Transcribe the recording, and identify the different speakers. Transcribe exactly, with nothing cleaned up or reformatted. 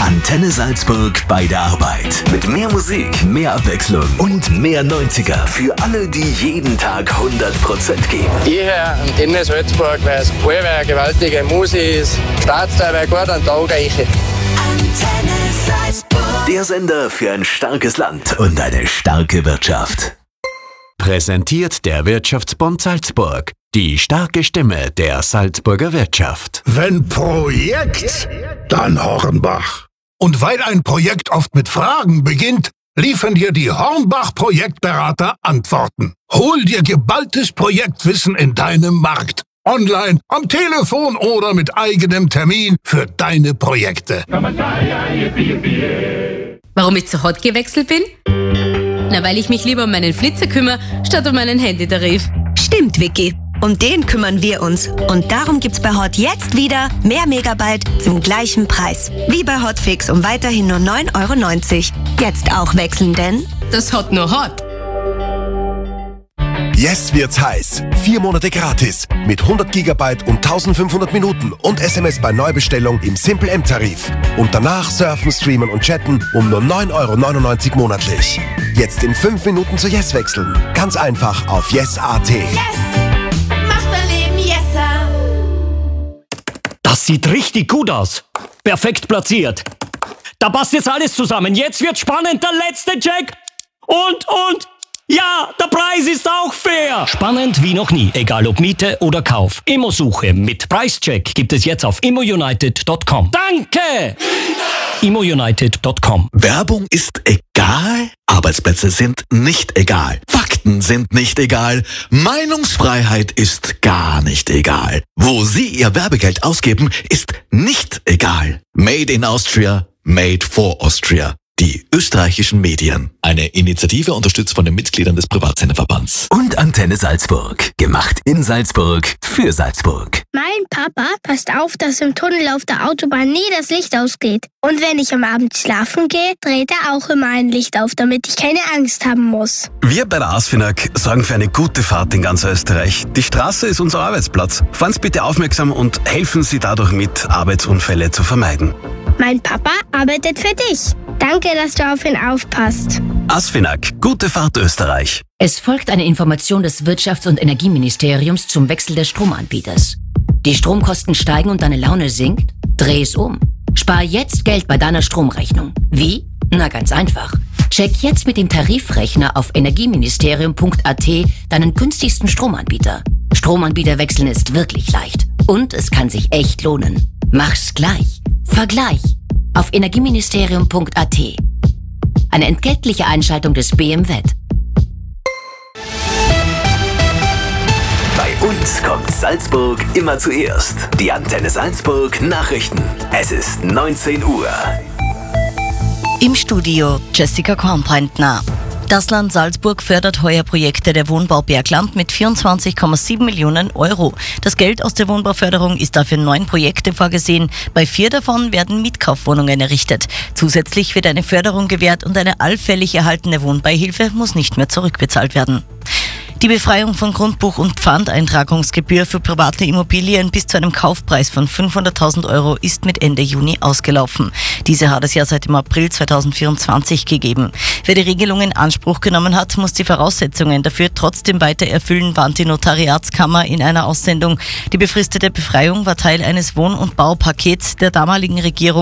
Speaker 1: Antenne Salzburg bei der Arbeit. Mit mehr Musik, mehr Abwechslung und mehr neunziger für alle, die jeden Tag hundert Prozent geben.
Speaker 2: Ich höre Antenne Salzburg, weil es eine gewaltige Musik ist. Startet dabei gut an den Tag reiche.
Speaker 1: Antenne Salzburg. Der Sender für ein starkes Land und eine starke Wirtschaft. Präsentiert der Wirtschaftsbund Salzburg. Die starke Stimme der Salzburger Wirtschaft.
Speaker 3: Wenn Projekt, dann Hornbach. Und weil ein Projekt oft mit Fragen beginnt, liefern dir die Hornbach-Projektberater Antworten. Hol dir geballtes Projektwissen in deinem Markt. Online, am Telefon oder mit eigenem Termin für deine Projekte.
Speaker 4: Warum ich zu Hot gewechselt bin? Na, weil ich mich lieber um meinen Flitzer kümmere, statt um meinen Handytarif.
Speaker 5: Stimmt, Vicky. Um den kümmern wir uns. Und darum gibt's bei Hot jetzt wieder mehr Megabyte zum gleichen Preis. Wie bei Hotfix um weiterhin nur neun Euro neunzig. Jetzt auch wechseln, denn
Speaker 4: Das Hot nur Hot.
Speaker 6: Yes wird's heiß. Vier Monate gratis. Mit hundert Gigabyte und eintausendfünfhundert Minuten und S M S bei Neubestellung im Simple M-Tarif. Und danach surfen, streamen und chatten um nur neun Euro neunundneunzig monatlich. Jetzt in fünf Minuten zu Yes wechseln. Ganz einfach auf yes punkt a t.
Speaker 7: Yes! Macht dein Leben Yesser!
Speaker 8: Das sieht richtig gut aus. Perfekt platziert. Da passt jetzt alles zusammen. Jetzt wird spannend. Der letzte Check. Und, und... Ja, der Preis ist auch fair. Spannend wie noch nie, egal ob Miete oder Kauf. Immosuche mit Preischeck gibt es jetzt auf immounited punkt com. Danke! immounited punkt com.
Speaker 1: Werbung ist egal, Arbeitsplätze sind nicht egal, Fakten sind nicht egal, Meinungsfreiheit ist gar nicht egal. Wo Sie Ihr Werbegeld ausgeben, ist nicht egal. Made in Austria, made for Austria. Die österreichischen Medien. Eine Initiative unterstützt von den Mitgliedern des Privatsenderverbands. Und Antenne Salzburg. Gemacht in Salzburg für Salzburg.
Speaker 9: Mein Papa passt auf, dass im Tunnel auf der Autobahn nie das Licht ausgeht. Und wenn ich am Abend schlafen gehe, dreht er auch immer ein Licht auf, damit ich keine Angst haben muss.
Speaker 10: Wir bei der ASFINAG sorgen für eine gute Fahrt in ganz Österreich. Die Straße ist unser Arbeitsplatz. Fahren Sie bitte aufmerksam und helfen Sie dadurch mit, Arbeitsunfälle zu vermeiden.
Speaker 9: Mein Papa arbeitet für dich. Danke, dass du auf ihn aufpasst.
Speaker 10: ASFINAG, gute Fahrt Österreich.
Speaker 11: Es folgt eine Information des Wirtschafts- und Energieministeriums zum Wechsel des Stromanbieters. Die Stromkosten steigen und deine Laune sinkt? Dreh es um. Spar jetzt Geld bei deiner Stromrechnung. Wie? Na, ganz einfach. Check jetzt mit dem Tarifrechner auf energieministerium punkt a t deinen günstigsten Stromanbieter. Stromanbieter wechseln ist wirklich leicht. Und es kann sich echt lohnen. Mach's gleich. Vergleich. Auf energieministerium punkt a t. Eine entgeltliche Einschaltung des B M W.
Speaker 1: Bei uns kommt Salzburg immer zuerst. Die Antenne Salzburg Nachrichten. Es ist neunzehn Uhr.
Speaker 12: Im Studio Jessica Kornbreitner. Das Land Salzburg fördert heuer Projekte der Wohnbau Bergland mit vierundzwanzig Komma sieben Millionen Euro. Das Geld aus der Wohnbauförderung ist dafür neun Projekte vorgesehen. Bei vier davon werden Mietkaufwohnungen errichtet. Zusätzlich wird eine Förderung gewährt und eine allfällig erhaltene Wohnbeihilfe muss nicht mehr zurückbezahlt werden. Die Befreiung von Grundbuch- und Pfandeintragungsgebühr für private Immobilien bis zu einem Kaufpreis von fünfhunderttausend Euro ist mit Ende Juni ausgelaufen. Diese hat es ja seit dem April zweitausendvierundzwanzig gegeben. Wer die Regelung in Anspruch genommen hat, muss die Voraussetzungen dafür trotzdem weiter erfüllen, warnt die Notariatskammer in einer Aussendung. Die befristete Befreiung war Teil eines Wohn- und Baupakets der damaligen Regierung.